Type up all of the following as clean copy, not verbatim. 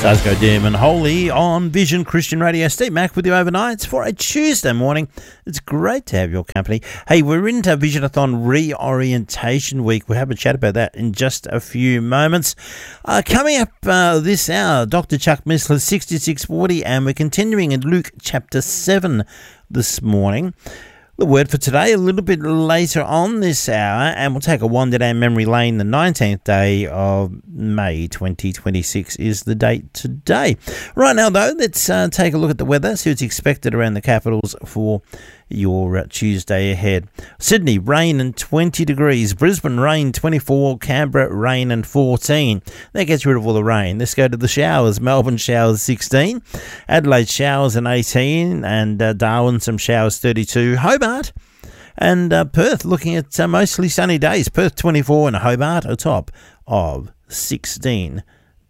Stars go dim and holy on Vision Christian Radio. Steve Mack with you overnight for a Tuesday morning. It's great to have your company. Hey, we're into Visionathon Reorientation Week. We'll have a chat about that in just a few moments. Coming up this hour, Dr. Chuck Missler, 6640, and we're continuing in Luke chapter 7 this morning. The word for today a little bit later on this hour, and we'll take a wander down memory lane. The 19th day of May 2026 is the date today. Right now, though, let's take a look at the weather, see what's expected around the capitals for your Tuesday ahead. Sydney, rain and 20 degrees. Brisbane, rain 24. Canberra, rain and 14. That gets rid of all the rain. Let's go to the showers. Melbourne, showers 16. Adelaide, showers and 18. And Darwin, some showers 32. Hobart and Perth, looking at mostly sunny days. Perth 24 and Hobart, a top of 16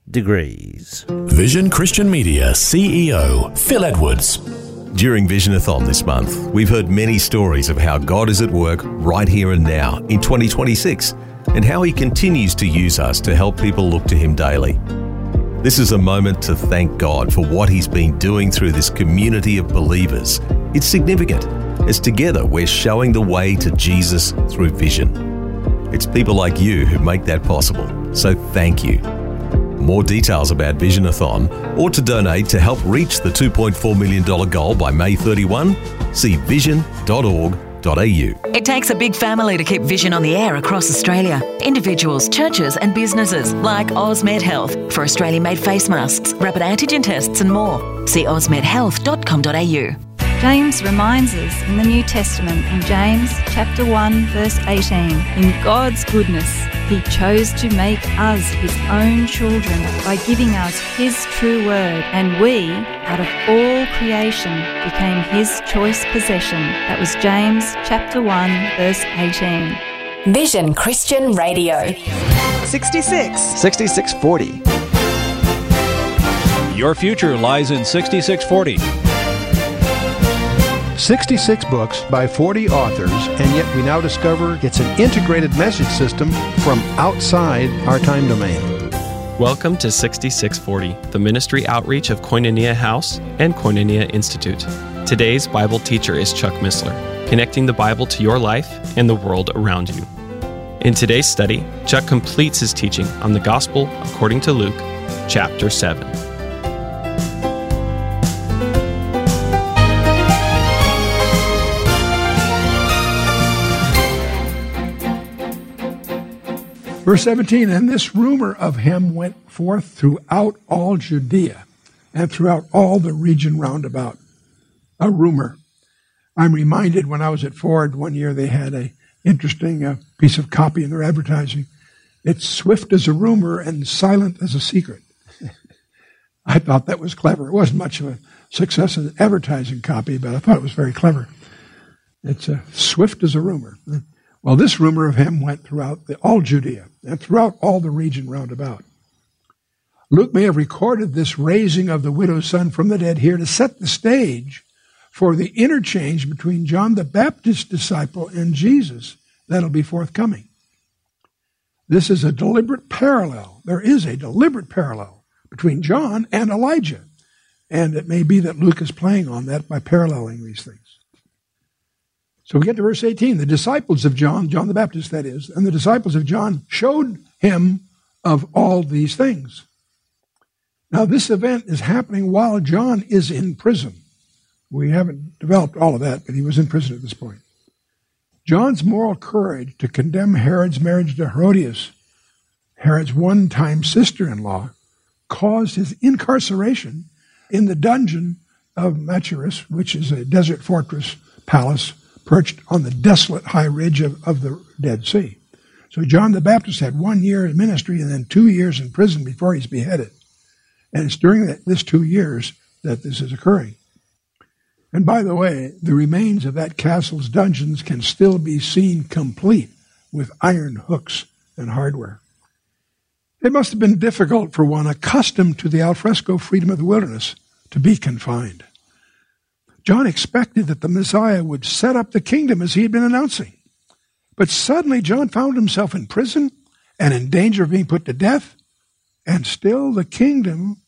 degrees. Vision Christian Media CEO Phil Edwards. During Visionathon this month, we've heard many stories of how God is at work right here and now in 2026 and how He continues to use us to help people look to Him daily. This is a moment to thank God for what He's been doing through this community of believers. It's significant, as together we're showing the way to Jesus through vision. It's people like you who make that possible, so thank you. More details about Visionathon or to donate to help reach the $2.4 million goal by May 31, see vision.org.au. It takes a big family to keep Vision on the air across Australia. Individuals, churches and businesses like Osmed Health for Australian-made face masks, rapid antigen tests and more. See osmedhealth.com.au. James reminds us in the New Testament in James chapter 1 verse 18, in God's goodness He chose to make us His own children by giving us His true word, and we, out of all creation, became His choice possession. That was James chapter 1 verse 18. Vision Christian Radio. 6640. Your future lies in 6640. 66 books by 40 authors, and yet we now discover it's an integrated message system from outside our time domain. Welcome to 6640, the ministry outreach of Koinonia House and Koinonia Institute. Today's Bible teacher is Chuck Missler, connecting the Bible to your life and the world around you. In today's study, Chuck completes his teaching on the Gospel according to Luke, chapter 7. Verse 17, and this rumor of him went forth throughout all Judea and throughout all the region round about. A rumor. I'm reminded when I was at Ford one year, they had an interesting piece of copy in their advertising. It's swift as a rumor and silent as a secret. I thought that was clever. It wasn't much of a success in advertising copy, but I thought it was very clever. It's swift as a rumor. Well, this rumor of him went throughout all Judea and throughout all the region round about. Luke may have recorded this raising of the widow's son from the dead here to set the stage for the interchange between John the Baptist's disciple and Jesus that'll be forthcoming. This is a deliberate parallel. There is a deliberate parallel between John and Elijah. And it may be that Luke is playing on that by paralleling these things. So we get to verse 18. The disciples of John the Baptist that is, and the disciples of John showed him of all these things. Now this event is happening while John is in prison. We haven't developed all of that, but he was in prison at this point. John's moral courage to condemn Herod's marriage to Herodias, Herod's one-time sister-in-law, caused his incarceration in the dungeon of Machaerus, which is a desert fortress palace perched on the desolate high ridge of the Dead Sea. So John the Baptist had 1 year in ministry and then 2 years in prison before he's beheaded. And it's during this 2 years that this is occurring. And by the way, the remains of that castle's dungeons can still be seen complete with iron hooks and hardware. It must have been difficult for one accustomed to the alfresco freedom of the wilderness to be confined. John expected that the Messiah would set up the kingdom as he had been announcing. But suddenly John found himself in prison and in danger of being put to death, and still the kingdom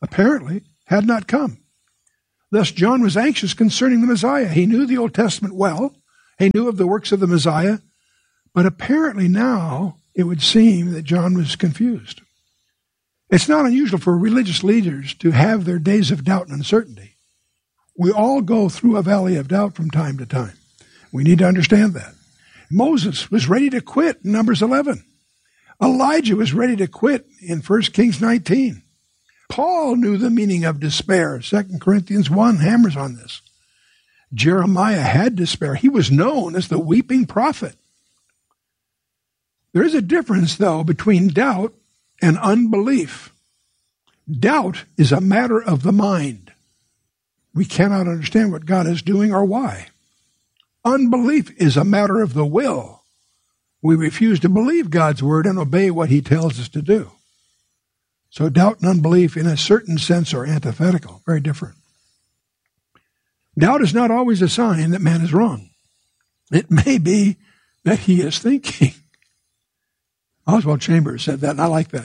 apparently, had not come. Thus, John was anxious concerning the Messiah. He knew the Old Testament well. He knew of the works of the Messiah. But apparently now, it would seem that John was confused. It's not unusual for religious leaders to have their days of doubt and uncertainty. We all go through a valley of doubt from time to time. We need to understand that. Moses was ready to quit in Numbers 11. Elijah was ready to quit in 1 Kings 19. Paul knew the meaning of despair. 2 Corinthians 1 hammers on this. Jeremiah had despair. He was known as the weeping prophet. There is a difference, though, between doubt and unbelief. Doubt is a matter of the mind. We cannot understand what God is doing or why. Unbelief is a matter of the will. We refuse to believe God's word and obey what he tells us to do. So doubt and unbelief in a certain sense are antithetical, very different. Doubt is not always a sign that man is wrong. It may be that he is thinking. Oswald Chambers said that, and I like that.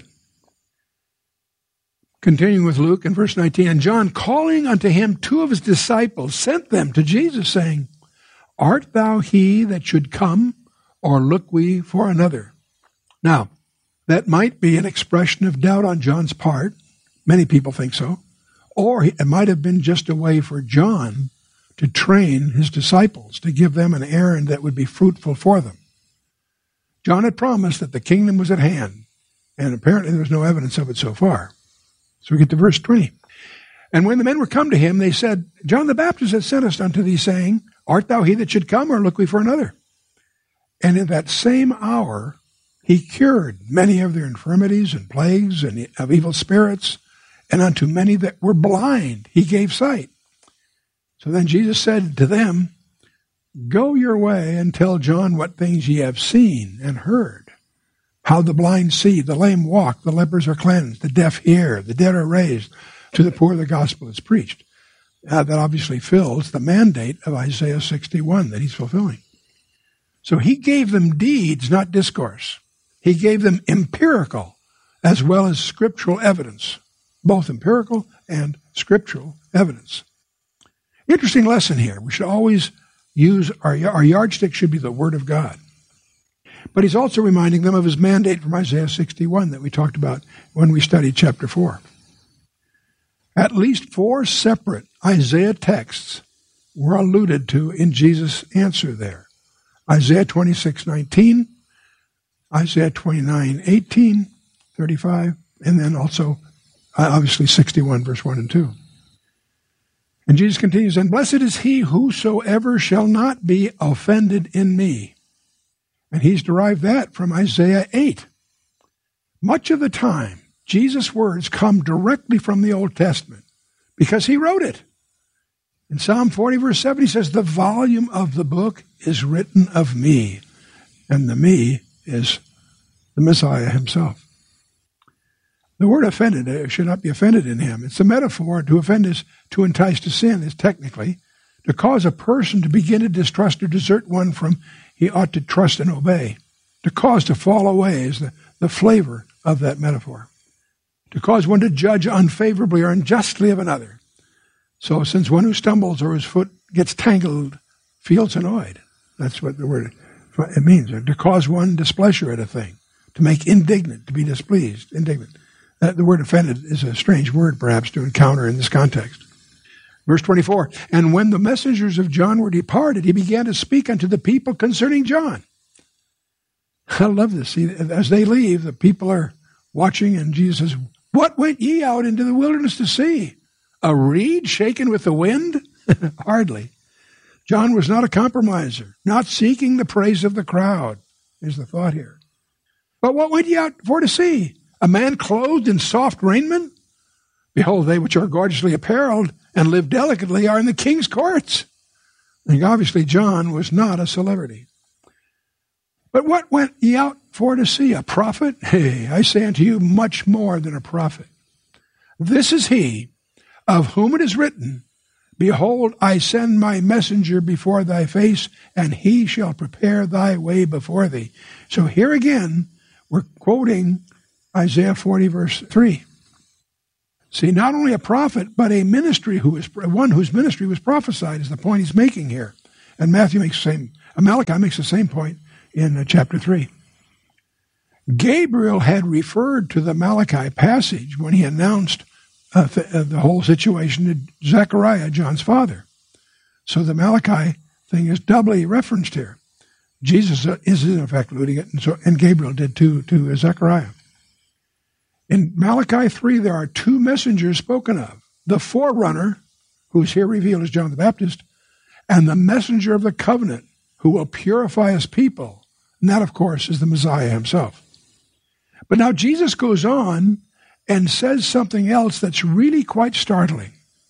Continuing with Luke in verse 19, and John, calling unto him 2 of his disciples, sent them to Jesus, saying, Art thou he that should come, or look we for another? Now, that might be an expression of doubt on John's part. Many people think so. Or it might have been just a way for John to train his disciples, to give them an errand that would be fruitful for them. John had promised that the kingdom was at hand, and apparently there was no evidence of it so far. So we get to verse 20. And when the men were come to him, they said, John the Baptist has sent us unto thee, saying, Art thou he that should come, or look we for another? And in that same hour he cured many of their infirmities and plagues and of evil spirits, and unto many that were blind he gave sight. So then Jesus said to them, Go your way and tell John what things ye have seen and heard, how the blind see, the lame walk, the lepers are cleansed, the deaf hear, the dead are raised, to the poor the gospel is preached. That obviously fills the mandate of Isaiah 61 that he's fulfilling. So he gave them deeds, not discourse. He gave them empirical as well as scriptural evidence, both empirical and scriptural evidence. Interesting lesson here. We should always use our yardstick should be the Word of God. But he's also reminding them of his mandate from Isaiah 61 that we talked about when we studied chapter 4. At least 4 separate Isaiah texts were alluded to in Jesus' answer there. Isaiah 26:19, Isaiah 29:18, 35, and then also, obviously, 61, verse 1 and 2. And Jesus continues, And blessed is he whosoever shall not be offended in me. And he's derived that from Isaiah 8. Much of the time, Jesus' words come directly from the Old Testament because he wrote it. In Psalm 40, verse 7, he says, The volume of the book is written of me. And the me is the Messiah himself. The word offended should not be offended in him. It's a metaphor. To offend is to entice to sin, is technically to cause a person to begin to distrust or desert one from he ought to trust and obey. To cause to fall away is the flavor of that metaphor. To cause one to judge unfavorably or unjustly of another. So since one who stumbles or his foot gets tangled feels annoyed. That's what the word it means. Or to cause one displeasure at a thing. To make indignant, to be displeased, indignant. The word offended is a strange word, perhaps, to encounter in this context. Verse 24, And when the messengers of John were departed, he began to speak unto the people concerning John. I love this. See, as they leave, the people are watching, and Jesus says, What went ye out into the wilderness to see? A reed shaken with the wind? Hardly. John was not a compromiser, not seeking the praise of the crowd, is the thought here. But what went ye out for to see? A man clothed in soft raiment? Behold, they which are gorgeously apparelled and live delicately are in the king's courts. And obviously John was not a celebrity. But what went ye out for to see? A prophet? Hey, I say unto you, much more than a prophet. This is he of whom it is written, Behold, I send my messenger before thy face, and he shall prepare thy way before thee. So here again, we're quoting Isaiah 40, verse 3. See, not only a prophet, but a ministry one whose ministry was prophesied is the point he's making here. And Malachi makes the same point in chapter 3. Gabriel had referred to the Malachi passage when he announced the whole situation to Zechariah, John's father. So the Malachi thing is doubly referenced here. Jesus is in effect alluding it, and Gabriel did to Zechariah. In Malachi 3, there are two messengers spoken of. The forerunner, who is here revealed as John the Baptist, and the messenger of the covenant, who will purify his people. And that, of course, is the Messiah himself. But now Jesus goes on and says something else that's really quite startling.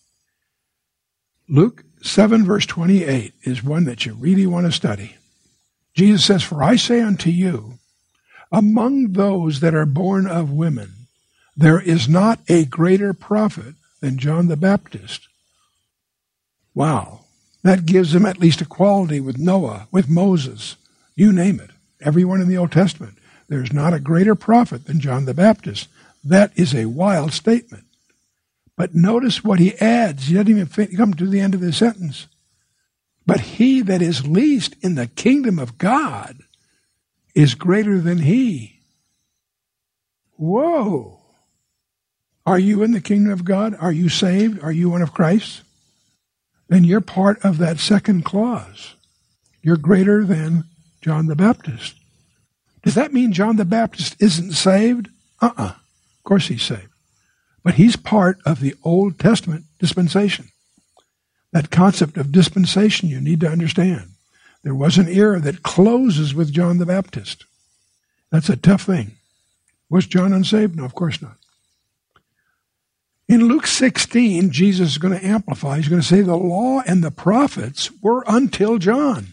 Luke 7, verse 28 is one that you really want to study. Jesus says, "For I say unto you, among those that are born of women, there is not a greater prophet than John the Baptist." Wow. That gives him at least equality with Noah, with Moses, you name it. Everyone in the Old Testament. There's not a greater prophet than John the Baptist. That is a wild statement. But notice what he adds. He doesn't even come to the end of the sentence. But he that is least in the kingdom of God is greater than he. Whoa. Are you in the kingdom of God? Are you saved? Are you one of Christ? Then you're part of that second clause. You're greater than John the Baptist. Does that mean John the Baptist isn't saved? Of course he's saved. But he's part of the Old Testament dispensation. That concept of dispensation you need to understand. There was an era that closes with John the Baptist. That's a tough thing. Was John unsaved? No, of course not. In Luke 16, Jesus is going to amplify. He's going to say the law and the prophets were until John.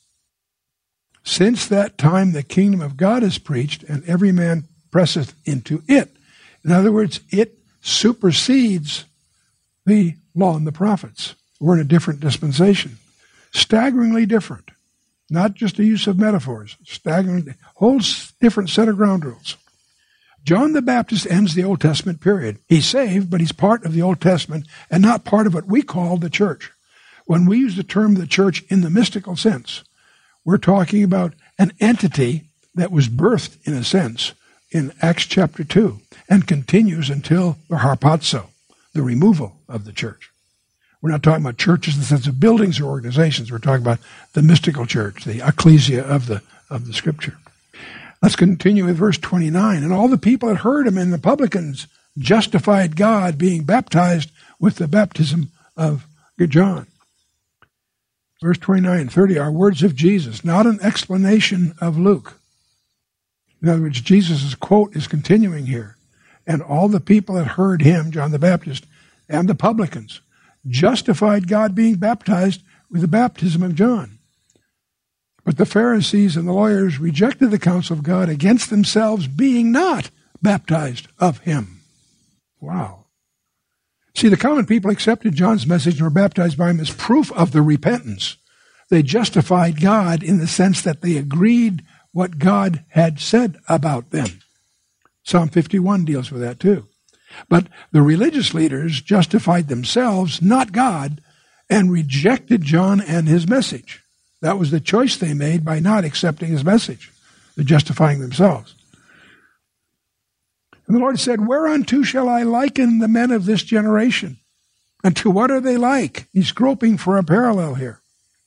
Since that time the kingdom of God is preached, and every man presseth into it. In other words, it supersedes the law and the prophets. We're in a different dispensation. Staggeringly different. Not just a use of metaphors. Staggeringly, whole different set of ground rules. John the Baptist ends the Old Testament period. He's saved, but he's part of the Old Testament and not part of what we call the church. When we use the term the church in the mystical sense, we're talking about an entity that was birthed, in a sense, in Acts chapter 2 and continues until the harpazo, the removal of the church. We're not talking about churches in the sense of buildings or organizations. We're talking about the mystical church, the ecclesia of the Scripture. Let's continue with verse 29. And all the people that heard him and the publicans justified God, being baptized with the baptism of John. Verse 29 and 30 are words of Jesus, not an explanation of Luke. In other words, Jesus' quote is continuing here. And all the people that heard him, John the Baptist, and the publicans, justified God, being baptized with the baptism of John. But the Pharisees and the lawyers rejected the counsel of God against themselves, being not baptized of him. Wow. See, the common people accepted John's message and were baptized by him as proof of the repentance. They justified God in the sense that they agreed what God had said about them. Psalm 51 deals with that too. But the religious leaders justified themselves, not God, and rejected John and his message. That was the choice they made by not accepting his message. They're justifying themselves. And the Lord said, "Whereunto shall I liken the men of this generation? And to what are they like?" He's groping for a parallel here.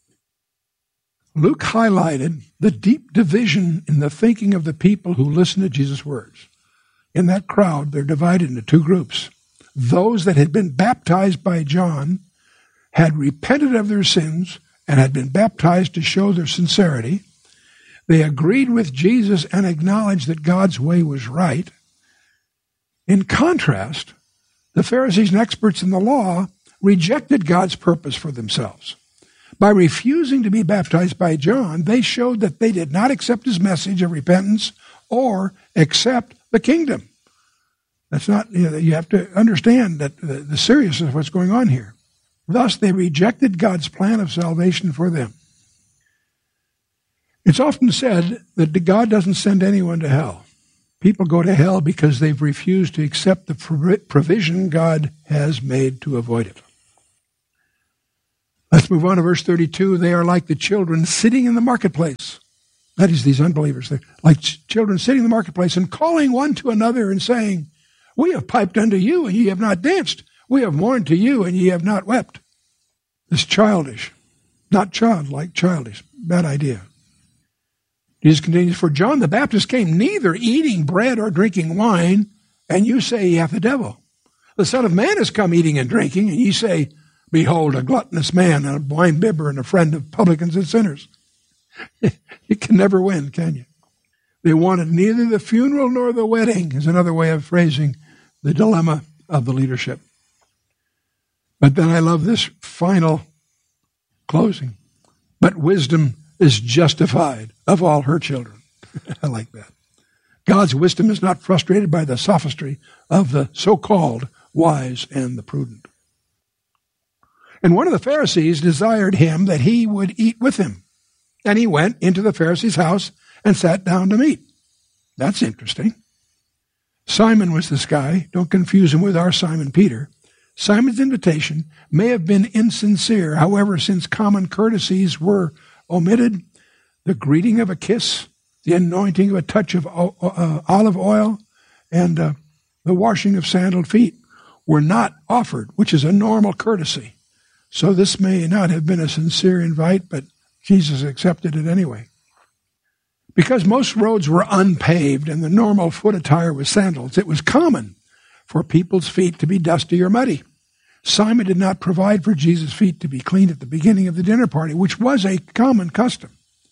Luke highlighted the deep division in the thinking of the people who listened to Jesus' words. In that crowd, they're divided into two groups. Those that had been baptized by John had repented of their sins and had been baptized to show their sincerity. They agreed with Jesus and acknowledged that God's way was right. In contrast, the Pharisees and experts in the law rejected God's purpose for themselves. By refusing to be baptized by John, they showed that they did not accept his message of repentance or accept the kingdom. That's not, you have to understand that the seriousness of what's going on here. Thus, they rejected God's plan of salvation for them. It's often said that God doesn't send anyone to hell. People go to hell because they've refused to accept the provision God has made to avoid it. Let's move on to verse 32. They are like the children sitting in the marketplace. That is, these unbelievers. They're like children sitting in the marketplace and calling one to another and saying, "We have piped unto you, and ye have not danced. We have mourned to you, and ye have not wept." This childish, not childlike, childish. Bad idea. Jesus continues, "For John the Baptist came neither eating bread or drinking wine, and you say he hath the devil. The Son of Man has come eating and drinking, and ye say, Behold, a gluttonous man, and a wine-bibber, and a friend of publicans and sinners." You can never win, can you? They wanted neither the funeral nor the wedding, is another way of phrasing the dilemma of the leadership. But then I love this final closing. "But wisdom is justified of all her children." I like that. God's wisdom is not frustrated by the sophistry of the so-called wise and the prudent. And one of the Pharisees desired him that he would eat with him. And he went into the Pharisee's house and sat down to meat. That's interesting. Simon was this guy. Don't confuse him with our Simon Peter. Simon's invitation may have been insincere. However, since common courtesies were omitted, the greeting of a kiss, the anointing of a touch of olive oil, and the washing of sandaled feet were not offered, which is a normal courtesy. So this may not have been a sincere invite, but Jesus accepted it anyway. Because most roads were unpaved and the normal foot attire was sandals, it was common for people's feet to be dusty or muddy. Simon did not provide for Jesus' feet to be cleaned at the beginning of the dinner party, which was a common custom.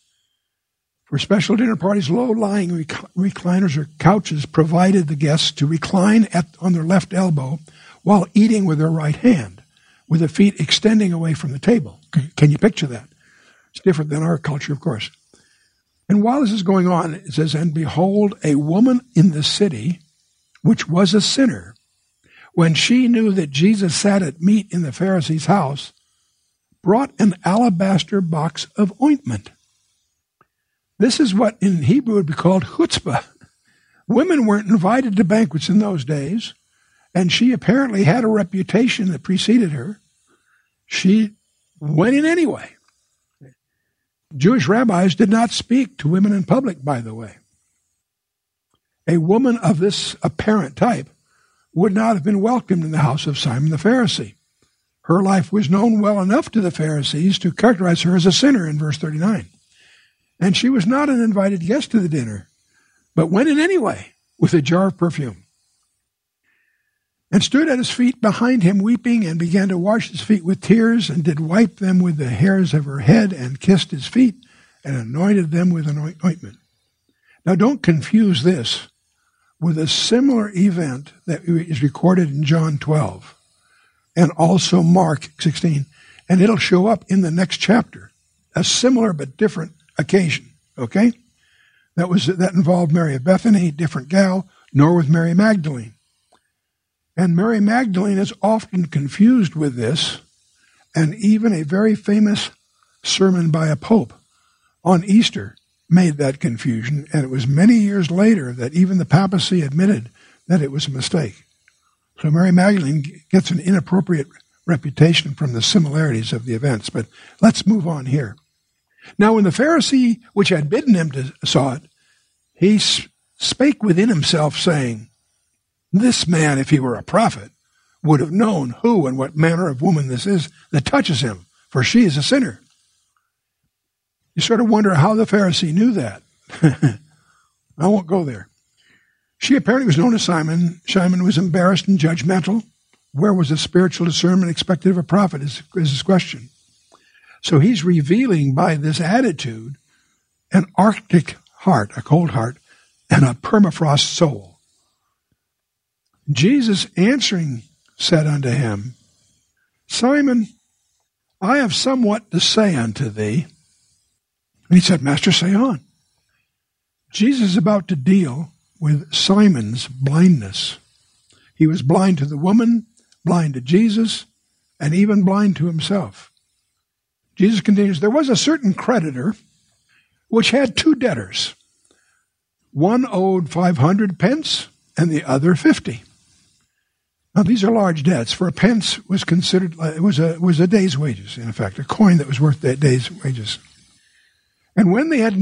For special dinner parties, low-lying recliners or couches provided the guests to recline on their left elbow while eating with their right hand, with the feet extending away from the table. Can you picture that? It's different than our culture, of course. And while this is going on, it says, "And behold, a woman in the city, which was a sinner, when she knew that Jesus sat at meat in the Pharisee's house, brought an alabaster box of ointment." This is what in Hebrew would be called chutzpah. Women weren't invited to banquets in those days, and she apparently had a reputation that preceded her. She went in anyway. Jewish rabbis did not speak to women in public, by the way. A woman of this apparent type would not have been welcomed in the house of Simon the Pharisee. Her life was known well enough to the Pharisees to characterize her as a sinner in verse 39. And she was not an invited guest to the dinner, but went in anyway with a jar of perfume. And stood at his feet behind him, weeping, and began to wash his feet with tears, and did wipe them with the hairs of her head, and kissed his feet, and anointed them with an ointment. Now don't confuse this with a similar event that is recorded in John 12, and also Mark 16, and it'll show up in the next chapter. A similar but different occasion, okay? That involved Mary of Bethany, different gal, nor with Mary Magdalene. And Mary Magdalene is often confused with this, and even a very famous sermon by a pope on Easter made that confusion, and it was many years later that even the papacy admitted that it was a mistake. So Mary Magdalene gets an inappropriate reputation from the similarities of the events, but let's move on here. Now when the Pharisee which had bidden him saw it, he spake within himself, saying, "This man, if he were a prophet, would have known who and what manner of woman this is that touches him, for she is a sinner." You sort of wonder how the Pharisee knew that. I won't go there. She apparently was known as Simon. Simon was embarrassed and judgmental. Where was the spiritual discernment expected of a prophet is his question. So he's revealing by this attitude an Arctic heart, a cold heart, and a permafrost soul. Jesus answering said unto him, "Simon, I have somewhat to say unto thee." And he said, "Master, say on." Jesus is about to deal with Simon's blindness. He was blind to the woman, blind to Jesus, and even blind to himself. Jesus continues, "There was a certain creditor which had two debtors. One owed 500 pence and the other 50. Now, these are large debts, for a pence was considered, it was a day's wages, in effect, a coin that was worth that day's wages. And when they had